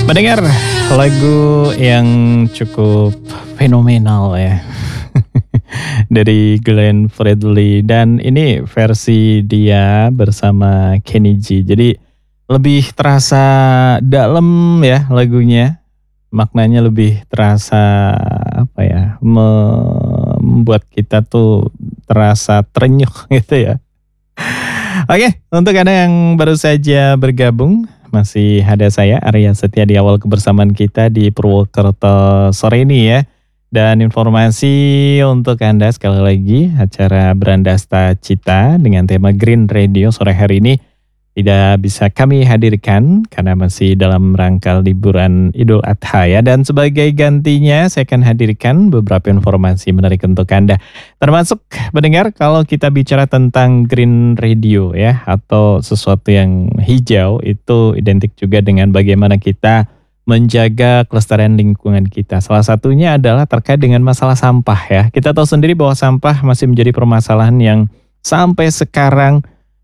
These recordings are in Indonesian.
Mendengar lagu yang cukup fenomenal ya dari Glenn Fredly, dan ini versi dia bersama Kenny G. Jadi lebih terasa dalam ya lagunya, maknanya lebih terasa apa ya, membuat kita tuh terasa terenyuh gitu ya. Oke, untuk Anda yang baru saja bergabung, masih ada saya Arya Setia di awal kebersamaan kita di Purwokerto sore ini ya. Dan informasi untuk Anda sekali lagi, acara Berandasta Cita dengan tema Green Radio sore hari ini tidak bisa kami hadirkan karena masih dalam rangka liburan Idul Adha ya. Dan sebagai gantinya saya akan hadirkan beberapa informasi menarik untuk Anda. Termasuk mendengar kalau kita bicara tentang Green Radio ya, atau sesuatu yang hijau, itu identik juga dengan bagaimana kita menjaga kelestarian lingkungan kita. Salah satunya adalah terkait dengan masalah sampah ya. Kita tahu sendiri bahwa sampah masih menjadi permasalahan yang sampai sekarang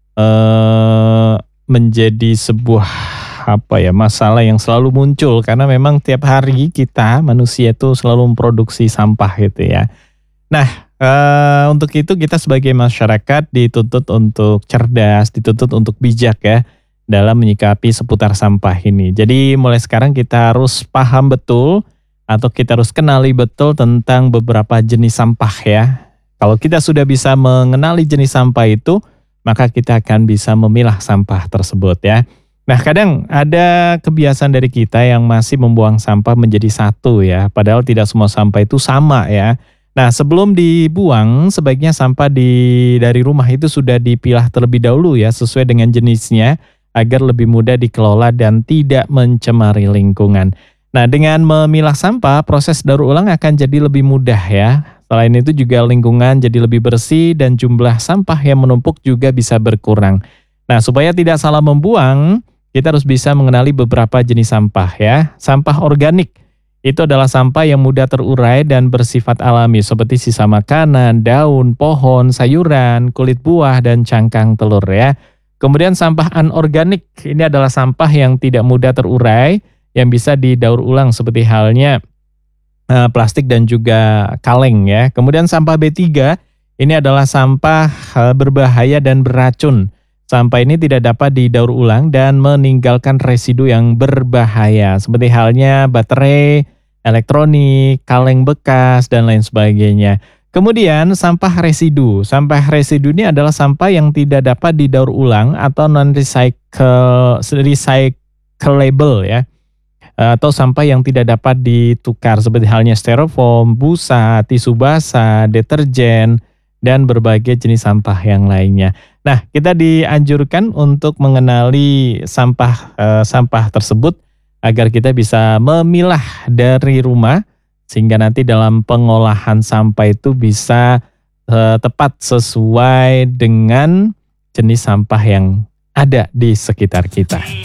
menjadi sebuah masalah yang selalu muncul, karena memang tiap hari kita manusia itu selalu memproduksi sampah gitu ya. Nah, untuk itu kita sebagai masyarakat dituntut untuk cerdas, dituntut untuk bijak ya dalam menyikapi seputar sampah ini. Jadi mulai sekarang kita harus paham betul atau kita harus kenali betul tentang beberapa jenis sampah ya. Kalau kita sudah bisa mengenali jenis sampah itu, maka kita akan bisa memilah sampah tersebut ya. Nah, kadang ada kebiasaan dari kita yang masih membuang sampah menjadi satu ya, padahal tidak semua sampah itu sama ya. Nah, sebelum dibuang, sebaiknya sampah dari rumah itu sudah dipilah terlebih dahulu ya, sesuai dengan jenisnya, agar lebih mudah dikelola dan tidak mencemari lingkungan. Nah, dengan memilah sampah, proses daur ulang akan jadi lebih mudah ya. Selain itu juga lingkungan jadi lebih bersih dan jumlah sampah yang menumpuk juga bisa berkurang. Nah, supaya tidak salah membuang, kita harus bisa mengenali beberapa jenis sampah ya. Sampah organik itu adalah sampah yang mudah terurai dan bersifat alami seperti sisa makanan, daun, pohon, sayuran, kulit buah, dan cangkang telur ya. Kemudian sampah anorganik, ini adalah sampah yang tidak mudah terurai yang bisa didaur ulang seperti halnya plastik dan juga kaleng ya. Kemudian sampah B3 ini adalah sampah berbahaya dan beracun. Sampah ini tidak dapat didaur ulang dan meninggalkan residu yang berbahaya seperti halnya baterai, elektronik, kaleng bekas, dan lain sebagainya. Kemudian sampah residu. Sampah residu ini adalah sampah yang tidak dapat didaur ulang atau non-recyclable ya. Atau sampah yang tidak dapat ditukar seperti halnya styrofoam, busa, tisu basah, deterjen, dan berbagai jenis sampah yang lainnya. Nah, kita dianjurkan untuk mengenali sampah tersebut agar kita bisa memilah dari rumah sehingga nanti dalam pengolahan sampah itu bisa tepat sesuai dengan jenis sampah yang ada di sekitar kita.